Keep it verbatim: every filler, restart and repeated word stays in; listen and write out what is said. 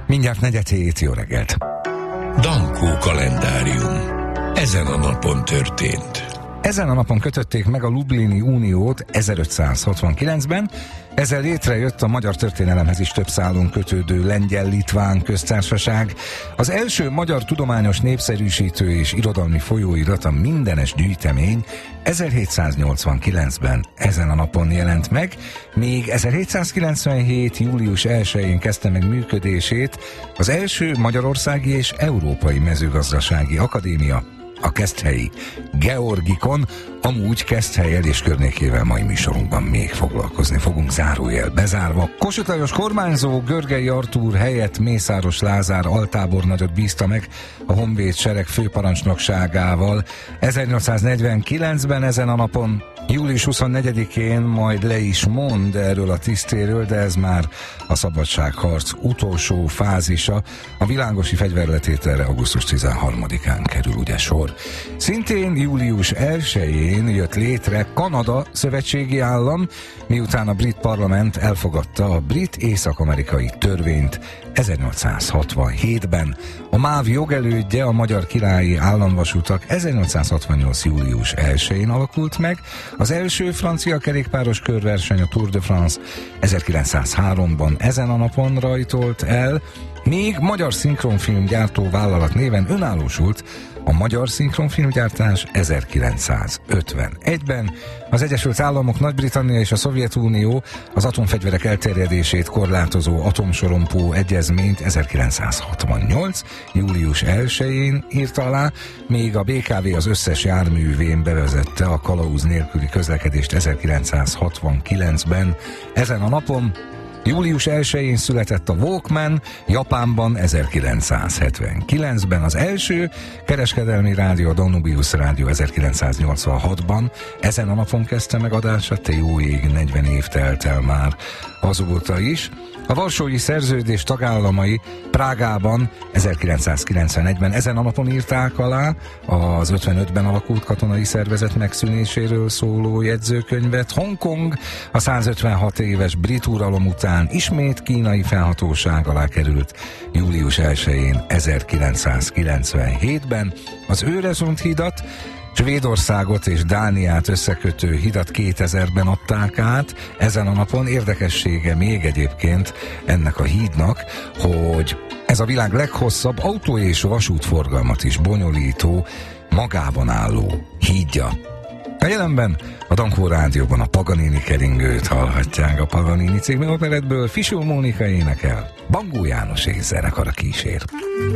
Mindjárt negyed hét, jó reggelt! Dankó kalendárium. Ezen a napon történt. Ezen a napon kötötték meg a Lublini Uniót ezerötszázhatvankilencben, ezzel létrejött a magyar történelemhez is több szálon kötődő Lengyel-Litván köztársaság. Az első magyar tudományos népszerűsítő és irodalmi folyóirat, a Mindenes gyűjtemény ezerhétszáznyolcvankilencben ezen a napon jelent meg, még ezerhétszázkilencvenhét. július elsején kezdte meg működését az első magyarországi és európai mezőgazdasági akadémia, a Keszthelyi Georgikon, amúgy Keszthellyel és környékével mai műsorunkban még foglalkozni fogunk, zárójel bezárva. Kossuth Lajos kormányzó Görgei Artúr helyett Mészáros Lázár altábornagyot bízta meg a honvéd sereg főparancsnokságával. ezernyolcszáznegyvenkilencben ezen a napon, július huszonnegyedikén majd le is mond erről a tisztéről, de ez már a szabadságharc utolsó fázisa. A világosi fegyverletételre augusztus tizenharmadikán kerül ugye sor. Szintén július elsején jött létre Kanada szövetségi állam, miután a brit parlament elfogadta a brit észak-amerikai törvényt ezernyolcszázhatvanhétben. A MÁV jogelődje, a Magyar Királyi Államvasutak ezernyolcszázhatvannyolc. július elsején alakult meg, az első francia kerékpáros körverseny, a Tour de France ezerkilencszázháromban ezen a napon rajtolt el, még magyar szinkronfilmgyártó vállalat néven önállósult a magyar szinkronfilmgyártás ezerkilencszázötvenegyben. Az Egyesült Államok, Nagy-Britannia és a Szovjetunió az atomfegyverek elterjedését korlátozó atomsorompó egyezményt ezerkilencszázhatvannyolc. július elsején írta alá, még a bé ká vé az összes járművén bevezette a kalauz nélküli közlekedést ezerkilencszázhatvankilencben. Ezen a napon, július elsején született a Walkman, Japánban ezerkilencszázhetvenkilencben, az első kereskedelmi rádió, a Danubius rádió ezerkilencszáznyolcvanhatban. Ezen a napon kezdte meg adását, te jó ég, negyven év telt el már azóta is. A Varsói Szerződés tagállamai Prágában ezerkilencszázkilencvenegyben ezen a napon írták alá az ötvenötben alakult katonai szervezet megszűnéséről szóló jegyzőkönyvet. Hongkong a százötvenhat éves brit uralom után ismét kínai felhatóság alá került július elsején ezerkilencszázkilencvenhétben. Az Öresund hidat, Svédországot és Dániát összekötő hidat kétezerben adták át. Ezen a napon érdekessége még egyébként ennek a hídnak, hogy ez a világ leghosszabb autó- és vasútforgalmat is bonyolító, magában álló hídja. A jelenben a Dankó Rádióban a Paganini keringőt hallhatják. A Paganini című operettből Fisul Mónika énekel, Bangó János és zenekara kísér.